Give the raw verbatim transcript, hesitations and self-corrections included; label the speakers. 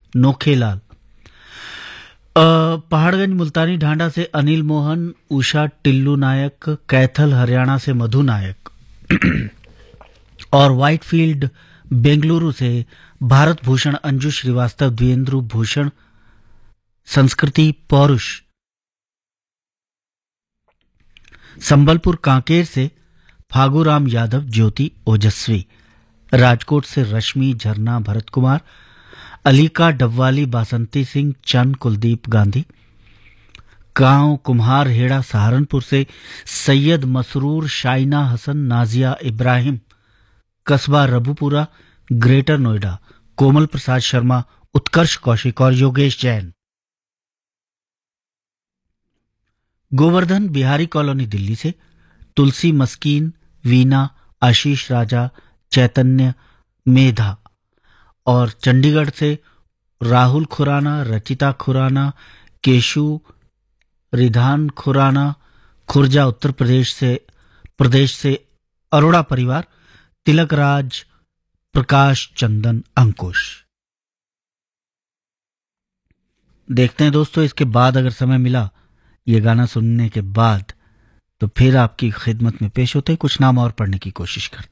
Speaker 1: नोखेलाल। अ, पहाड़गंज मुल्तानी ढांडा से अनिल मोहन, उषा टिल्लू नायक, कैथल हरियाणा से मधु नायक और व्हाइटफील्ड बेंगलुरु से भारत भूषण, अंजू श्रीवास्तव, द्विजेंद्र भूषण, संस्कृति पौरुष। संबलपुर कांकेर से फागूराम यादव, ज्योति ओजस्वी। राजकोट से रश्मि, झरना, भरत कुमार, अलीका डब्वाली, बासंती सिंह, चंद, कुलदीप गांधी। गांव कुम्हार हेड़ा सहारनपुर से सैयद मसरूर, शाइना हसन, नाजिया इब्राहिम। कस्बा रबुपुरा, ग्रेटर नोएडा, कोमल प्रसाद शर्मा, उत्कर्ष कौशिक और योगेश जैन। गोवर्धन बिहारी कॉलोनी दिल्ली से तुलसी मस्कीन, वीना, आशीष राजा, चैतन्य, मेधा। और चंडीगढ़ से राहुल खुराना, रचिता खुराना, केशु, रिधान खुराना। खुर्जा उत्तर प्रदेश से प्रदेश से अरोड़ा परिवार, तिलक राज, प्रकाश, चंदन, अंकुश। देखते हैं दोस्तों, इसके बाद अगर समय मिला ये गाना सुनने के बाद तो फिर आपकी खिदमत में पेश होते हैं, कुछ नाम और पढ़ने की कोशिश करते हैं।